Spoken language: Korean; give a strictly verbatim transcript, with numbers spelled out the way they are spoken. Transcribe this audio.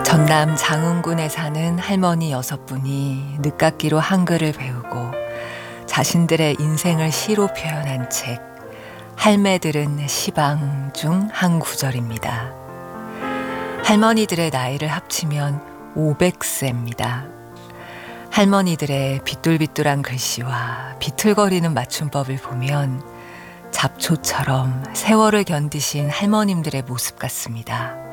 전남 장흥군에 사는 할머니 여섯 분이 늦깎이로 한글을 배우고 자신들의 인생을 시로 표현한 책 할매들은 시방 중 한 구절입니다. 할머니들의 나이를 합치면 오백 세입니다. 할머니들의 비뚤비뚤한 글씨와 비틀거리는 맞춤법을 보면 잡초처럼 세월을 견디신 할머님들의 모습 같습니다.